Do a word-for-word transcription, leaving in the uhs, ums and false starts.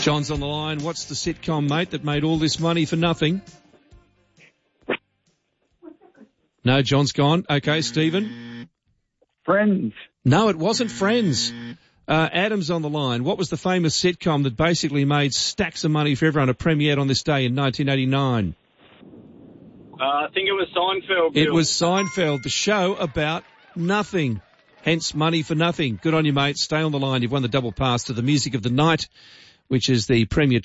John's on the line. What's the sitcom, mate, that made all this money for nothing? No, John's gone. Okay, Stephen. Friends. No, it wasn't Friends. Uh, Adam's on the line. What was the famous sitcom that basically made stacks of money for everyone? It premiered on this day in nineteen eighty-nine. Uh, I think it was Seinfeld. Bill. It was Seinfeld, the show about nothing. Hence, money for nothing. Good on you, mate. Stay on the line. You've won the double pass to the music of the night, which is the premier